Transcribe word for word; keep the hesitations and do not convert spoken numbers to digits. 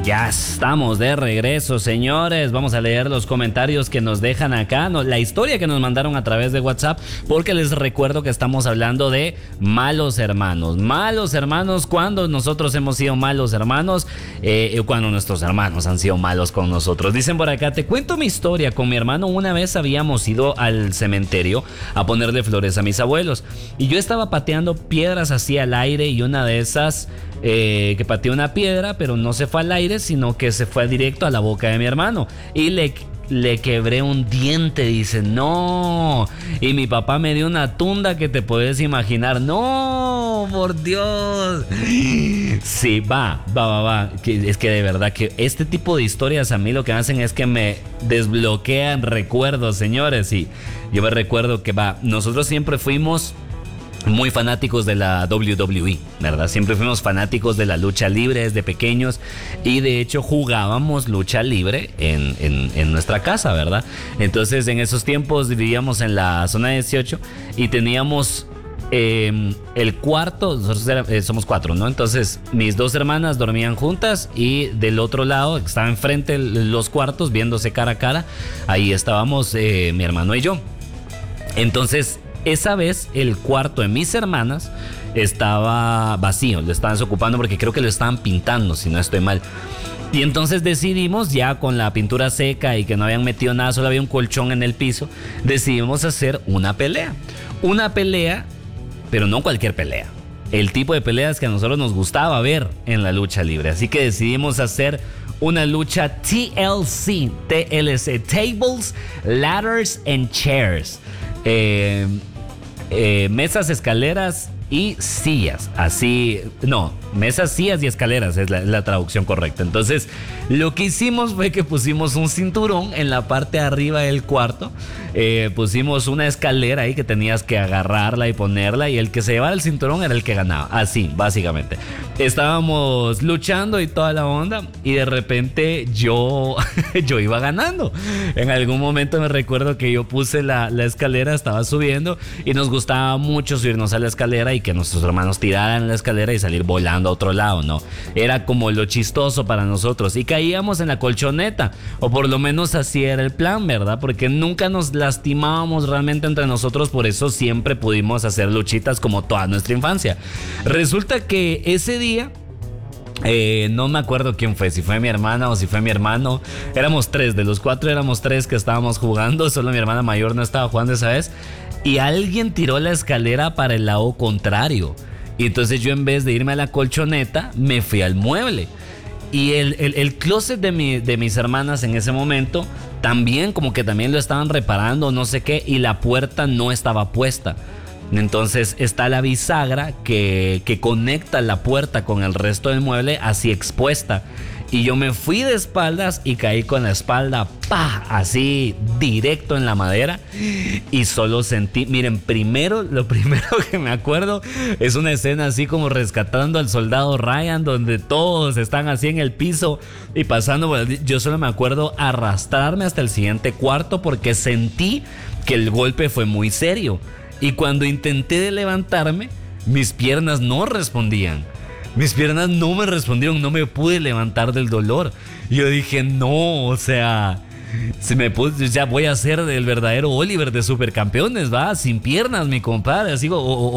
Ya estamos de regreso, señores. Vamos a leer los comentarios que nos dejan acá, no, la historia que nos mandaron a través de WhatsApp, porque les recuerdo que estamos hablando de malos hermanos. Malos hermanos, cuando nosotros hemos sido malos hermanos, eh, cuando nuestros hermanos han sido malos con nosotros. Dicen por acá, te cuento mi historia. Con mi hermano una vez habíamos ido al cementerio a ponerle flores a mis abuelos. Y yo estaba pateando piedras así al aire y una de esas... Eh, que pateó una piedra, pero no se fue al aire, sino que se fue directo a la boca de mi hermano y le, le quebré un diente. Dice, no, y mi papá me dio una tunda que te puedes imaginar. No, por Dios. Sí, va, va, va, va. Es que de verdad que este tipo de historias a mí lo que hacen es que me desbloquean recuerdos, señores. Y yo me recuerdo que va, nosotros siempre fuimos muy fanáticos de la doble u doble u e, ¿verdad? Siempre fuimos fanáticos de la lucha libre desde pequeños y de hecho jugábamos lucha libre en, en, en nuestra casa, ¿verdad? Entonces en esos tiempos vivíamos en la zona dieciocho y teníamos eh, el cuarto, nosotros era, eh, somos cuatro, ¿no? Entonces mis dos hermanas dormían juntas y del otro lado, que estaba enfrente los cuartos viéndose cara a cara, ahí estábamos eh, mi hermano y yo. Entonces esa vez el cuarto de mis hermanas estaba vacío, lo estaban ocupando porque creo que lo estaban pintando, si no estoy mal. Y entonces decidimos, ya con la pintura seca y que no habían metido nada, solo había un colchón en el piso, decidimos hacer una pelea. Una pelea, pero no cualquier pelea. El tipo de peleas que a nosotros nos gustaba ver en la lucha libre. Así que decidimos hacer una lucha T L C, T L C, Tables, Ladders and Chairs. Eh, eh, mesas, escaleras y sillas. Así, no, mesas, sillas y escaleras es la, la traducción correcta. Entonces, lo que hicimos fue que pusimos un cinturón en la parte de arriba del cuarto. Eh, pusimos una escalera ahí que tenías que agarrarla y ponerla, y el que se llevaba el cinturón era el que ganaba. Así, básicamente. Estábamos luchando y toda la onda, y de repente yo, yo iba ganando. En algún momento me recuerdo que yo puse la, la escalera, estaba subiendo, y nos gustaba mucho subirnos a la escalera y que nuestros hermanos tiraran la escalera y salir volando a otro lado, ¿no? Era como lo chistoso para nosotros, y caíamos en la colchoneta, o por lo menos así era el plan, ¿verdad? Porque nunca nos lastimábamos realmente entre nosotros, por eso siempre pudimos hacer luchitas como toda nuestra infancia. Resulta que ese día, Eh, no me acuerdo quién fue, si fue mi hermana o si fue mi hermano. Éramos tres, de los cuatro éramos tres que estábamos jugando. Solo mi hermana mayor no estaba jugando esa vez. Y alguien tiró la escalera para el lado contrario. Y entonces yo, en vez de irme a la colchoneta, me fui al mueble. Y el, el, el closet de, mi, de mis hermanas en ese momento también, como que también lo estaban reparando, no sé qué. Y la puerta no estaba puesta. Entonces está la bisagra que, que conecta la puerta con el resto del mueble, así expuesta. Y yo me fui de espaldas y caí con la espalda, ¡pah!, así directo en la madera. Y solo sentí, miren, primero, lo primero que me acuerdo es una escena así como rescatando al soldado Ryan, donde todos están así en el piso y pasando. Yo solo me acuerdo arrastrarme hasta el siguiente cuarto porque sentí que el golpe fue muy serio. Y cuando intenté de levantarme, mis piernas no respondían. Mis piernas no me respondieron, no me pude levantar del dolor. Y yo dije, no, o sea, se me puso, ya voy a ser el verdadero Oliver de Supercampeones, va, sin piernas, mi compadre. Así, o, o,